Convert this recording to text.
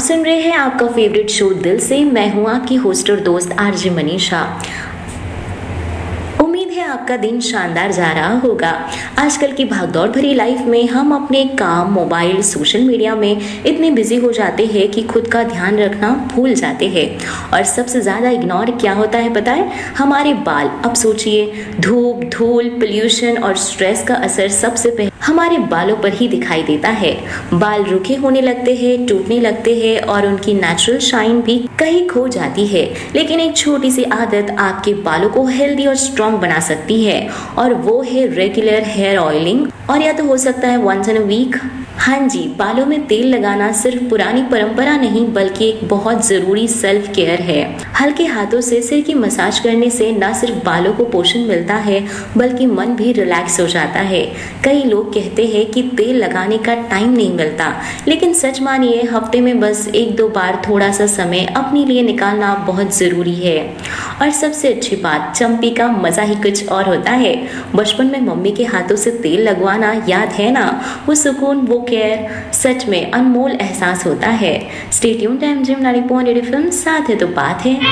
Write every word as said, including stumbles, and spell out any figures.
सुन रहे हैं आपका फेवरेट शो दिल से। मैं हूं आपकी होस्ट और दोस्त आरजे मनीषा। उम्मीद है आपका दिन शानदार जा रहा होगा। आजकल की भागदौड़ भरी लाइफ में हम अपने काम, मोबाइल, सोशल मीडिया में इतने बिजी हो जाते हैं कि खुद का ध्यान रखना भूल जाते हैं। और सबसे ज़्यादा इग्नोर क्या होता है पता है? हमारे बाल। अब सोचिए, धूप, धूल, पोल्यूशन और स्ट्रेस का असर सबसे पहले हमारे बालों पर ही दिखाई देता है। बाल रूखे होने लगते हैं, टूटने लगते हैं और उनकी नेचुरल शाइन भी कहीं खो जाती है। लेकिन एक छोटी सी आदत आपके बालों को हेल्दी और स्ट्रॉन्ग बना सकती है, और वो है रेगुलर हेयर ऑयलिंग। और या तो हो सकता है वंस इन अ वीक। हाँ जी, बालों में तेल लगाना सिर्फ पुरानी परंपरा नहीं बल्कि एक बहुत जरूरी सेल्फ केयर है। हल्के हाथों से सिर की मसाज करने से न सिर्फ बालों को पोषण मिलता है बल्कि मन भी रिलैक्स हो जाता है। कई लोग कहते हैं कि तेल लगाने का टाइम नहीं मिलता, लेकिन सच मानिए हफ्ते में बस एक दो बार थोड़ा सा समय अपने लिए निकालना बहुत जरूरी है। और सबसे अच्छी बात, चंपी का मजा ही कुछ और होता है। बचपन में मम्मी के हाथों से तेल लगवाना याद है ना? वो सुकून, वो केयर सच में अनमोल एहसास होता है। Stay tuned, time gym ninety point eight F M, साथ है तो बात है।